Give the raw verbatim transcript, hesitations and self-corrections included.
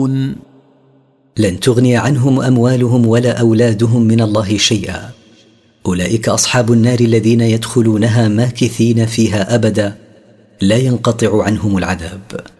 يقولون: لن تغني عنهم أموالهم ولا أولادهم من الله شيئا، أولئك أصحاب النار الذين يدخلونها ماكثين فيها أبدا لا ينقطع عنهم العذاب.